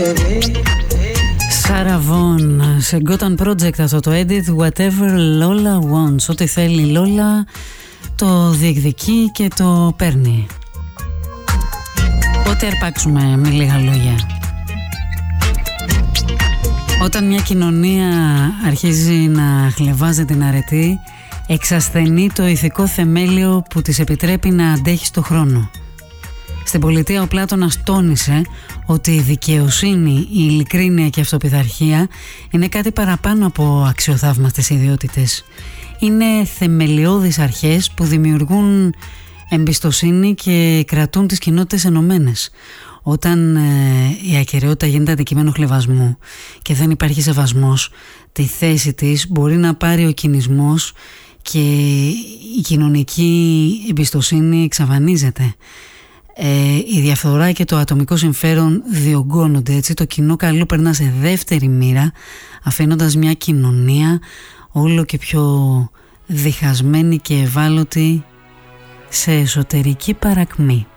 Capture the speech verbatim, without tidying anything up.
Sarah Vaughan σε Gotham Project αυτό το edit. Whatever Lola wants. Ό,τι θέλει η Lola το διεκδικεί και το παίρνει. Πότε αρπάξουμε με λίγα λόγια. Όταν μια κοινωνία αρχίζει να χλευάζει την αρετή, εξασθενεί το ηθικό θεμέλιο που της επιτρέπει να αντέχει στο χρόνο. Στην πολιτεία ο Πλάτωνας τόνισε ότι η δικαιοσύνη, η ειλικρίνεια και η αυτοπειθαρχία είναι κάτι παραπάνω από αξιοθαύμαστες ιδιότητες. Είναι θεμελιώδεις αρχές που δημιουργούν εμπιστοσύνη και κρατούν τις κοινότητες ενωμένες. Όταν ε, η ακεραιότητα γίνεται αντικείμενο χλευασμού και δεν υπάρχει σεβασμός, τη θέση της μπορεί να πάρει ο κινησμός και η κοινωνική εμπιστοσύνη εξαφανίζεται. Ε, η διαφθορά και το ατομικό συμφέρον διωγγώνονται, έτσι το κοινό καλό περνά σε δεύτερη μοίρα, αφήνοντας μια κοινωνία όλο και πιο διχασμένη και ευάλωτη σε εσωτερική παρακμή.